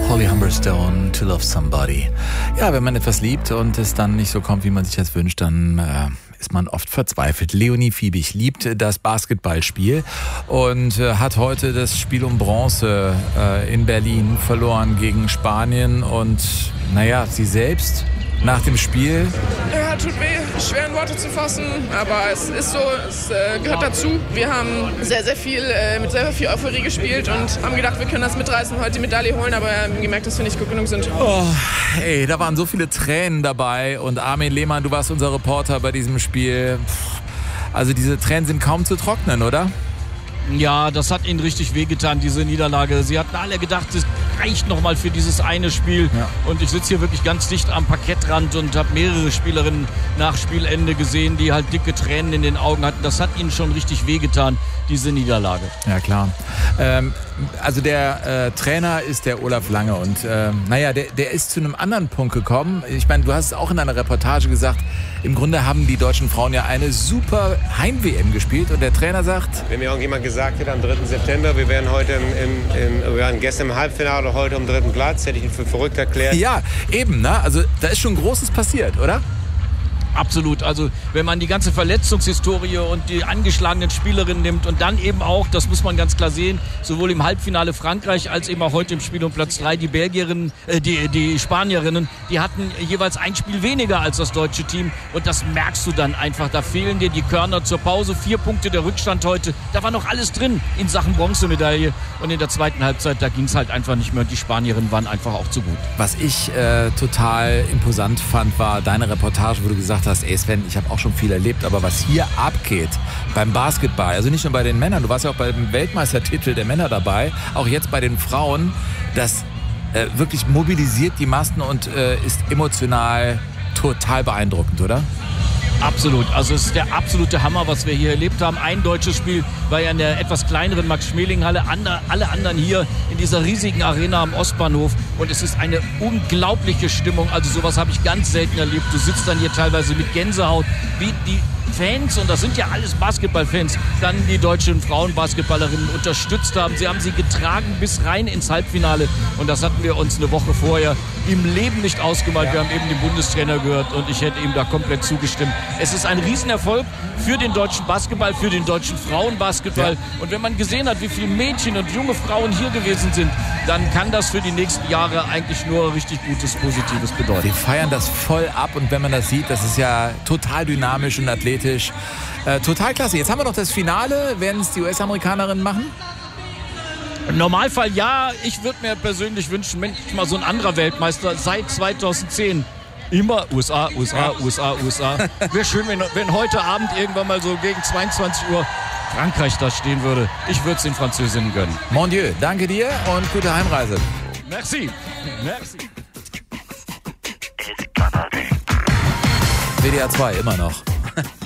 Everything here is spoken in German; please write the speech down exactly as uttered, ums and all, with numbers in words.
Holly Humberstone, To Love Somebody. Ja, wenn man etwas liebt und es dann nicht so kommt, wie man sich das wünscht, dann äh, ist man oft verzweifelt. Leonie Fiebig liebt das Basketballspiel und äh, hat heute das Spiel um Bronze äh, in Berlin verloren gegen Spanien. Und naja, sie selbst nach dem Spiel... Ja, tut weh, schwer in Worte zu fassen, aber es ist so, es äh, gehört dazu. Wir haben sehr, sehr viel, äh, mit sehr viel Euphorie gespielt und haben gedacht, wir können das mitreißen, heute die Medaille holen, aber wir haben gemerkt, dass wir nicht gut genug sind. Oh, ey, da waren so viele Tränen dabei und Armin Lehmann, du warst unser Reporter bei diesem Spiel. Also diese Tränen sind kaum zu trocknen, oder? Ja, das hat ihnen richtig wehgetan, diese Niederlage. Sie hatten alle gedacht, es reicht noch mal für dieses eine Spiel. Ja. Und ich sitze hier wirklich ganz dicht am Parkettrand und habe mehrere Spielerinnen nach Spielende gesehen, die halt dicke Tränen in den Augen hatten. Das hat ihnen schon richtig wehgetan, diese Niederlage. Ja, klar. Ähm, also der äh, Trainer ist der Olaf Lange und äh, naja, der, der ist zu einem anderen Punkt gekommen. Ich meine, du hast es auch in einer Reportage gesagt, im Grunde haben die deutschen Frauen ja eine super Heim-W M gespielt und der Trainer sagt... Wenn mir irgendjemand gesagt hätte, am dritten September, wir wären heute im, im, im, wir waren gestern im Halbfinale, heute am dritten Platz, hätte ich ihn für verrückt erklärt. Ja, eben, ne? Also da ist schon Großes passiert, oder? Absolut. Also wenn man die ganze Verletzungshistorie und die angeschlagenen Spielerinnen nimmt und dann eben auch, das muss man ganz klar sehen, sowohl im Halbfinale Frankreich als eben auch heute im Spiel um Platz drei, die Belgierinnen, äh, die, die Spanierinnen, die hatten jeweils ein Spiel weniger als das deutsche Team und das merkst du dann einfach. Da fehlen dir die Körner zur Pause. Vier Punkte der Rückstand heute. Da war noch alles drin in Sachen Bronzemedaille und in der zweiten Halbzeit, da ging es halt einfach nicht mehr und die Spanierinnen waren einfach auch zu gut. Was ich äh, total imposant fand, war deine Reportage, wo du gesagt hast, ey Sven, ich habe auch schon viel erlebt, aber was hier abgeht beim Basketball, also nicht nur bei den Männern, du warst ja auch beim Weltmeistertitel der Männer dabei, auch jetzt bei den Frauen, das äh, wirklich mobilisiert die Massen und äh, ist emotional total beeindruckend, oder? Absolut. Also es ist der absolute Hammer, was wir hier erlebt haben. Ein deutsches Spiel war ja in der etwas kleineren Max-Schmeling-Halle. Alle anderen hier in dieser riesigen Arena am Ostbahnhof. Und es ist eine unglaubliche Stimmung. Also sowas habe ich ganz selten erlebt. Du sitzt dann hier teilweise mit Gänsehaut, wie die Fans, und das sind ja alles Basketballfans, dann die deutschen Frauenbasketballerinnen unterstützt haben. Sie haben sie getragen bis rein ins Halbfinale. Und das hatten wir uns eine Woche vorher im Leben nicht ausgemalt. Ja. Wir haben eben den Bundestrainer gehört und ich hätte ihm da komplett zugestimmt. Es ist ein Riesenerfolg für den deutschen Basketball, für den deutschen Frauenbasketball. Ja. Und wenn man gesehen hat, wie viele Mädchen und junge Frauen hier gewesen sind, dann kann das für die nächsten Jahre eigentlich nur richtig Gutes, Positives bedeuten. Wir feiern das voll ab und wenn man das sieht, das ist ja total dynamisch und athletisch. Äh, total klasse. Jetzt haben wir noch das Finale. Werden es die U S-Amerikanerinnen machen? Im Normalfall ja. Ich würde mir persönlich wünschen, manchmal so ein anderer Weltmeister seit zweitausendzehn. Immer U S A, U S A, U S A, U S A. Wäre schön, wenn, wenn heute Abend irgendwann mal so gegen zweiundzwanzig Uhr Frankreich da stehen würde. Ich würde es den Französinnen gönnen. Mon Dieu, danke dir und gute Heimreise. Merci. Merci. W D R zwei immer noch.